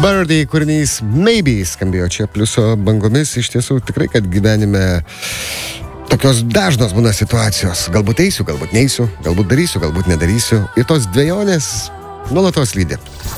Birdie kūrinys Maybe skambėjo čia Pliuso bangomis. Iš tiesų tikrai, kad gyvenime tokios dažnos būna situacijos. Galbūt eisiu, galbūt neisiu, galbūt darysiu, galbūt nedarysiu. Ir tos dvejonės nuolatos lydi.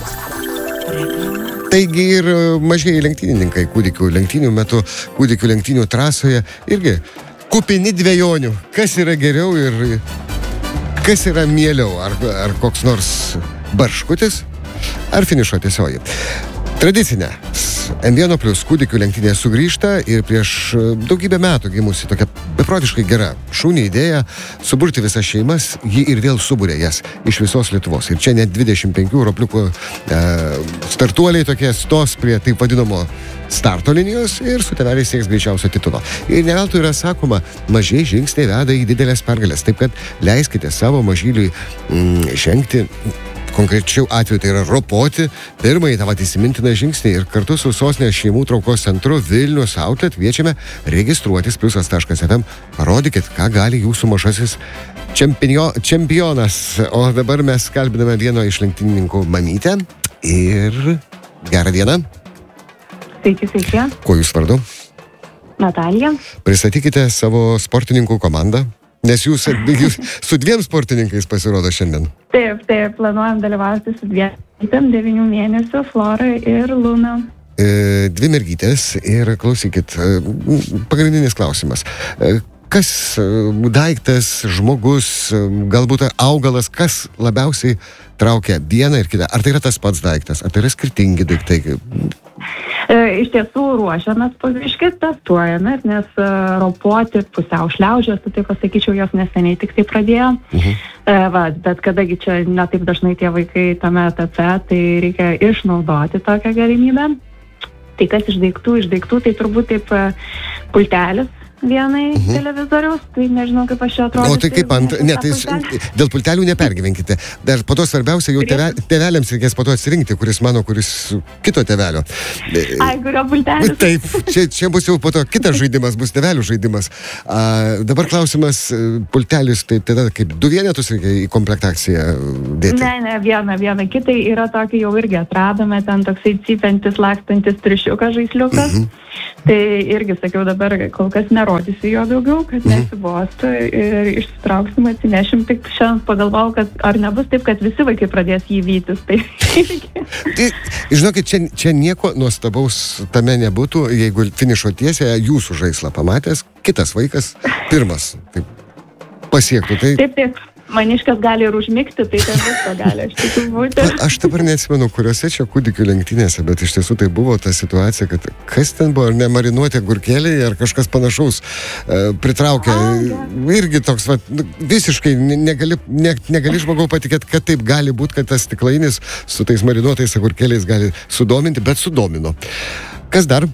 Taigi ir mažieji lenktynininkai kūdikių lenktynių metu, kūdikių lenktynių trasoje irgi kupini dvejonių. Kas yra geriau ir kas yra mieliau? Ar koks nors barškutis? Ar finišo tiesioji? Tradicinė M1 Plus kūdikių lenktynė sugrįžta ir prieš daugybę metų gimusi tokia beprotiškai gera šauni idėja suburti visas šeimas, ji ir vėl suburė jas iš visos Lietuvos. Ir čia net 25 ropliukų startuoliai tokie stos prie taip vadinamo starto linijos ir su tėveliais sieks greičiausio titulo. Ir ne veltui yra sakoma, mažiai žingsniai veda į didelės pergalės. Taip kad leiskite savo mažyliui žengti. Konkrečiau atveju tai yra ropoti pirmąjį tą įsimintiną žingsnį ir kartu su Sostinės šeimų traukos centru Vilnius Outlet kviečiame registruotis pliusas.fm. Parodykit, ką gali jūsų mažasis čempionas. O dabar mes kalbiname vieno iš lenktynininkų mamytę ir gerą dieną. Sveiki, sveiki. Kuo jūs vardu? Natalija. Pristatykite savo sportininkų komandą. Nes jūs su dviem sportininkais pasirodo šiandien. Taip, planuojam dalyvauti su 9 mėnesių, Flora ir Luna. Dvi mergytės ir klausykit, pagrindinis klausimas. Kas daiktas, žmogus, galbūt augalas, kas labiausiai traukia vieną ir kitą? Ar tai yra tas pats daiktas, ar tai yra skirtingi daiktai? Iš tiesų ruošiamės pavyzdžiui, testuojame, nes ropoti pusiau šliaužios, tai pasakyčiau, jos neseniai tik tai pradėjo. Bet kadangi čia netaip dažnai tie vaikai tame etape, tai reikia išnaudoti tokią galimybę. Tai kas iš daiktų, tai turbūt taip pultelis vienai televizoriaus, tai nežinau, kaip aš čia atrodo. O tai kaip dėl pultelių nepergyvenkite. Dar po to svarbiausia, jau tėveliams reikės po to atsirinkti, kuris kito tėvelio. Ai, kurio pultelis. Taip, čia bus jau po to kitas žaidimas, bus tėvelių žaidimas. Dabar klausimas, pultelis, tai tada kaip 2 vienetus reikia į komplektaciją dėti? Ne, vieną. Kitai yra tokį jau irgi atradome, ten toksai cypiantis, lakstantis triušiukas, žaisliukas. Tai irgi sakiau, dabar kol kas nerodysiu jo daugiau, kad nesibostų ir išsitrauksim, atsinešim. Tik šiandien pagalvojau, kad ar nebus taip, kad visi vaikai pradės jį vytis. Tai žinokit, čia nieko nuostabaus tame nebūtų, jeigu finišo tiesėje jūsų žaislą pamatęs, kitas vaikas pirmas pasiektų. Taip. Maniškas gali ir užmigti, tai ten visko gali iš tikrųjų būti. Aš dabar neatsimenu, kuriuose čia kūdikių lenktynėse, bet iš tiesų tai buvo ta situacija, kad kas ten buvo, ar ne marinuoti agurkėliai, ar kažkas panašaus pritraukė. Irgi toks, visiškai negali žmogau patikėti, kad taip gali būti, kad tas stiklainis su tais marinuotais agurkėliais gali sudominti, bet sudomino. Kas dar?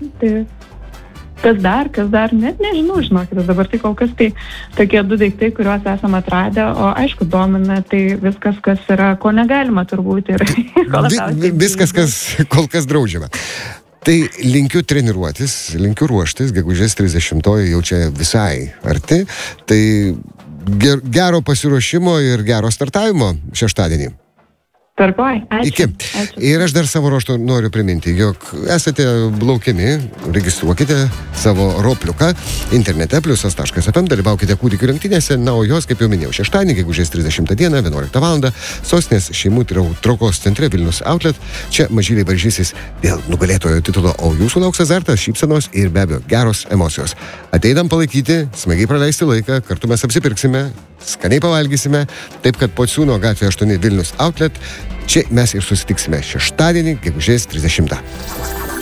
Kas dar, net nežinau, žinokit, dabar tai kol kas tai tokie 2 daiktai, kuriuos esame atradę, o aišku, domina tai viskas, kas yra, ko negalima turbūt ir viskas, kas kol kas draudžiama. Tai linkiu treniruotis, linkiu ruoštis, gegužės 30 jau čia visai arti, tai gero pasiruošimo ir gero startavimo šeštadienį. Tvarkoj, ačiū. Iki. Ir aš dar savo ruožtu noriu priminti, jog esate laukiami, registruokite savo ropliuką internete pliusas.fm, dalyvaukite kūdikių lenktynėse, o jos, kaip jau minėjau, šeštadienį, gegužės 30 dieną, 11 val. Sostinės šeimų traukos centre Vilnius Outlet. Čia mažyliai varžysis dėl nugalėtojo titulo, o jūsų lauks azartas, šypsenos ir be abejo geros emocijos. Ateidam palaikyti, smagiai praleisti laiką, kartu mes apsipirksime, skaniai pavalgysime, taip kad Pociūno gatvė 8 Vilnius Outlet. Čia mes ir susitiksime šeštadienį, gegužės 30.